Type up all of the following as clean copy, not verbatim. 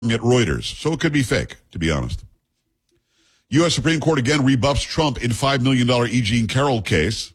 at Reuters. So it could be fake, to be honest. U.S. Supreme Court again rebuffs Trump in $5 million E. Jean Carroll case.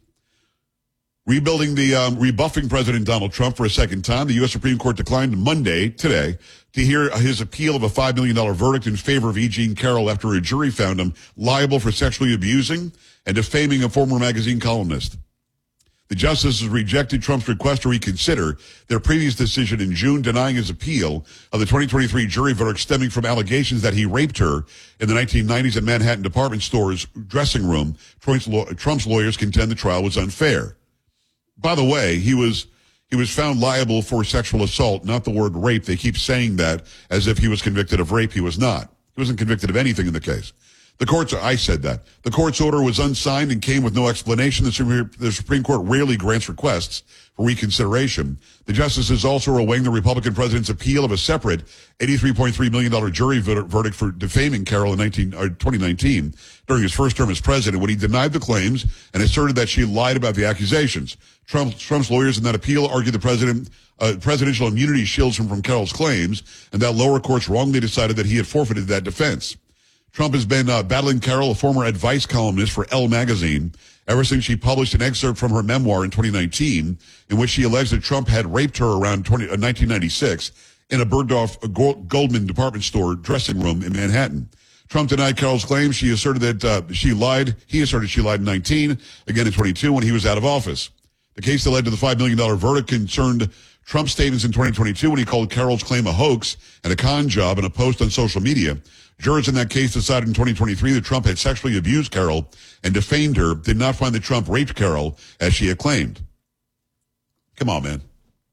Rebuffing President Donald Trump for a second time, the U.S. Supreme Court declined Monday, today, to hear his appeal of a $5 million verdict in favor of E. Jean Carroll after a jury found him liable for sexually abusing and defaming a former magazine columnist. The justices rejected Trump's request to reconsider their previous decision in June, denying his appeal of the 2023 jury verdict stemming from allegations that he raped her in the 1990s at Manhattan department store's dressing room. Trump's lawyers contend the trial was unfair. By the way, he was found liable for sexual assault, not the word rape. They keep saying that as if he was convicted of rape. He was not. He wasn't convicted of anything in the case. I said that. The court's order was unsigned and came with no explanation. The Supreme Court rarely grants requests for reconsideration. The justices also are awaiting the Republican president's appeal of a separate $83.3 million jury verdict for defaming Carroll in 2019 during his first term as president when he denied the claims and asserted that she lied about the accusations. Trump's lawyers in that appeal argued the presidential immunity shields him from Carroll's claims and that lower courts wrongly decided that he had forfeited that defense. Trump has been battling Carroll, a former advice columnist for Elle magazine, ever since she published an excerpt from her memoir in 2019, in which she alleged that Trump had raped her around 1996 in a Bergdorf Goldman department store dressing room in Manhattan. Trump denied Carroll's claims. He asserted that she lied. He asserted she lied in 19, again in 22 when he was out of office. The case that led to the $5 million verdict concerned Trump's statements in 2022 when he called Carroll's claim a hoax and a con job in a post on social media. Jurors in that case decided in 2023 that Trump had sexually abused Carroll and defamed her, did not find that Trump raped Carroll, as she had claimed. Come on, man.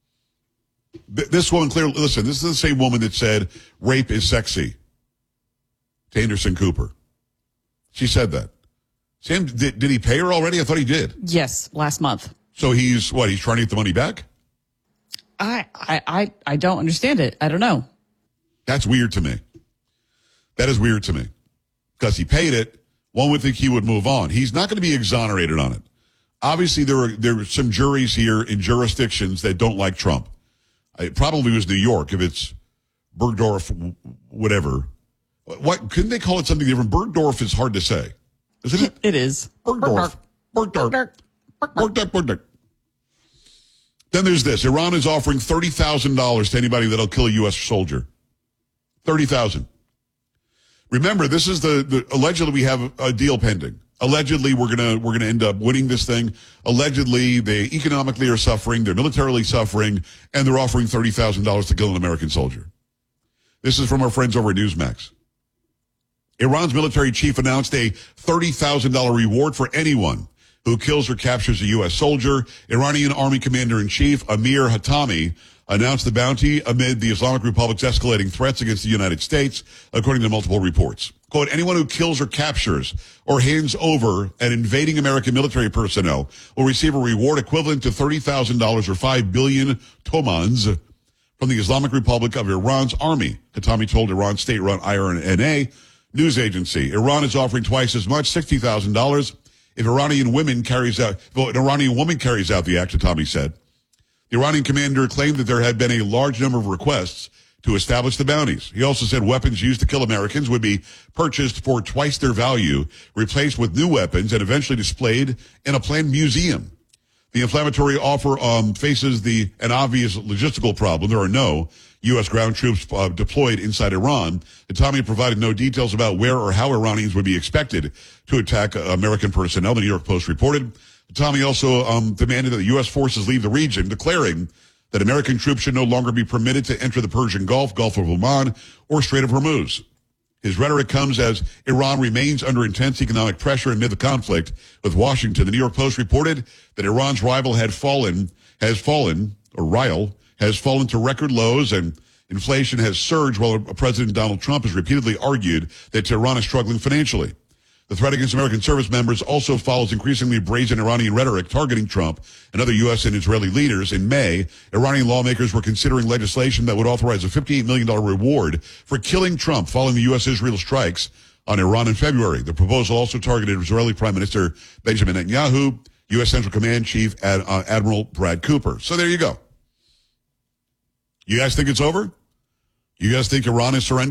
This woman clearly, listen, this is the same woman that said rape is sexy to Anderson Cooper. She said that. Sam, did he pay her already? I thought he did. Yes, last month. So he's trying to get the money back? I don't understand it. I don't know. That's weird to me. That is weird to me. Because he paid it, one would think he would move on. He's not going to be exonerated on it. Obviously, there are some juries here in jurisdictions that don't like Trump. It probably was New York, if it's Bergdorf, whatever. What couldn't they call it something different? Bergdorf is hard to say, isn't it? It is. Bergdorf. Then there's this. Iran is offering $30,000 to anybody that'll kill a U.S. soldier. $30,000. Remember, this is allegedly we have a deal pending. Allegedly, we're gonna end up winning this thing. Allegedly, they economically are suffering, they're militarily suffering, and they're offering $30,000 to kill an American soldier. This is from our friends over at Newsmax. Iran's military chief announced a $30,000 reward for anyone who kills or captures a U.S. soldier. Iranian Army Commander-in-Chief Amir Hatami announced the bounty amid the Islamic Republic's escalating threats against the United States, according to multiple reports. Quote, anyone who kills or captures or hands over an invading American military personnel will receive a reward equivalent to $30,000 or 5 billion tomans from the Islamic Republic of Iran's army, Hatami told Iran's state-run IRNA news agency. Iran is offering twice as much, $60,000, if an Iranian woman carries out the act, Hatami said. The Iranian commander claimed that there had been a large number of requests to establish the bounties. He also said weapons used to kill Americans would be purchased for twice their value, replaced with new weapons, and eventually displayed in a planned museum. The inflammatory offer faces an obvious logistical problem. There are no U.S. ground troops deployed inside Iran. Hatami provided no details about where or how Iranians would be expected to attack American personnel, the New York Post reported. Hatami also demanded that the U.S. forces leave the region, declaring that American troops should no longer be permitted to enter the Persian Gulf, Gulf of Oman, or Strait of Hormuz. His rhetoric comes as Iran remains under intense economic pressure amid the conflict with Washington. The New York Post reported that Iran's rival has fallen to record lows and inflation has surged while President Donald Trump has repeatedly argued that Tehran is struggling financially. The threat against American service members also follows increasingly brazen Iranian rhetoric targeting Trump and other U.S. and Israeli leaders. In May, Iranian lawmakers were considering legislation that would authorize a $58 million reward for killing Trump following the U.S.-Israel strikes on Iran in February. The proposal also targeted Israeli Prime Minister Benjamin Netanyahu, U.S. Central Command Chief Admiral Brad Cooper. So there you go. You guys think it's over? You guys think Iran is surrendering?